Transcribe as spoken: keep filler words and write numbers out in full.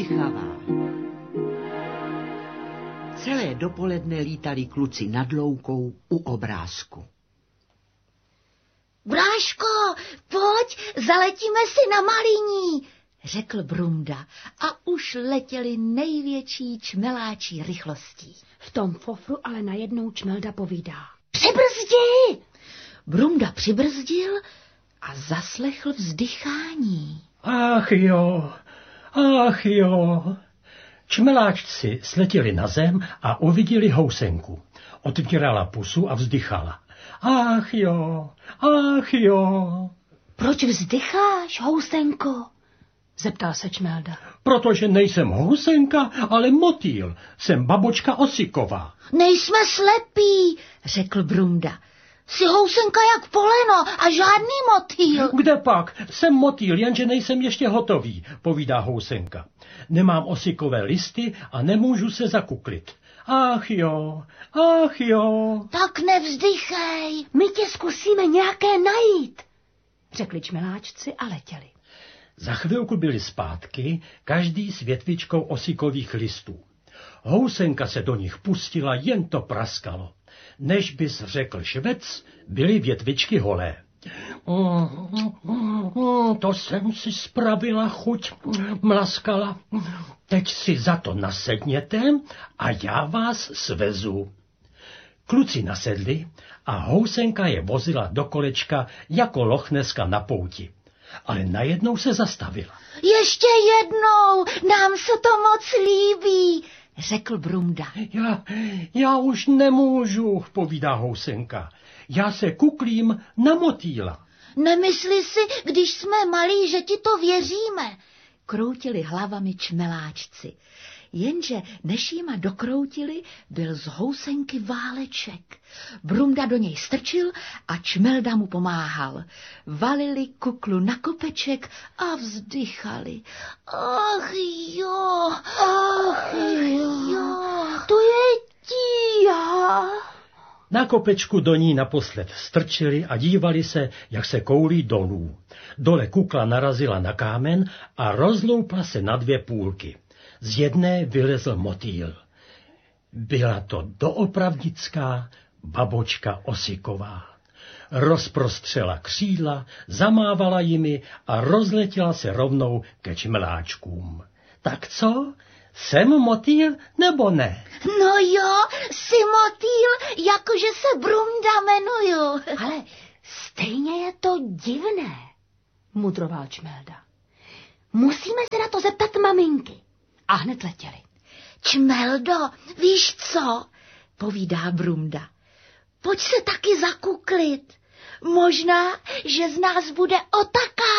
Chavá. Celé dopoledne lítali kluci nad loukou u obrázku. Bráško, pojď, zaletíme si na Maliní, řekl Brunda a už letěli největší čmeláčí rychlostí. V tom fofru ale najednou Čmelda povídá. Přibrzdi! Brunda přibrzdil a zaslechl vzdychání. Ach jo, ach jo. Čmeláčci sletěli na zem a uviděli housenku. Otvírala pusu a vzdychala. Ach jo, ach jo. Proč vzdycháš, housenko? Zeptal se Čmelda. Protože nejsem housenka, ale motýl. Jsem babočka Osiková. Nejsme slepí, řekl Brunda. Jsi housenka jak poleno a žádný motýl. Kde pak? Jsem motýl, jenže nejsem ještě hotový, povídá housenka. Nemám osikové listy a nemůžu se zakuklit. Ach jo, ach jo. Tak nevzdychej. My tě zkusíme nějaké najít, řekli čmeláčci a letěli. Za chvilku byli zpátky, každý s větvičkou osikových listů. Housenka se do nich pustila, jen to praskalo. Než bys řekl švec, byly větvičky holé. Mm, mm, to jsem si spravila chuť, mlaskala. Teď si za to nasedněte a já vás svezu. Kluci nasedli a housenka je vozila do kolečka jako lochneska na pouti. Ale najednou se zastavila. Ještě jednou, nám se to moc líbí, řekl Brunda. Já, já už nemůžu, povídá housenka. Já se kuklím na motýla. Nemysli si, když jsme malí, že ti to věříme, kroutili hlavami čmeláčci. Jenže než jima dokroutili, byl z housenky váleček. Brunda do něj strčil a Čmelda mu pomáhal. Valili kuklu na kopeček a vzdychali. Ach jo, ach jo, to je tíha. Na kopečku do ní naposled strčili a dívali se, jak se koulí dolů. Dole kukla narazila na kámen a rozloupla se na dvě půlky. Z jedné vylezl motýl. Byla to doopravdická babočka Osiková. Rozprostřela křídla, zamávala jimi a rozletěla se rovnou ke čmeláčkům. Tak co? Jsem motýl nebo ne? No jo, jsi motýl, jakože se Brunda jmenuju. Ale stejně je to divné, mudroval Čmelda. Musíme se na to zeptat maminky. A hned letěli. Čmeldo, víš co, povídá Brunda. Pojď se taky zakuklit. Možná, že z nás bude otaká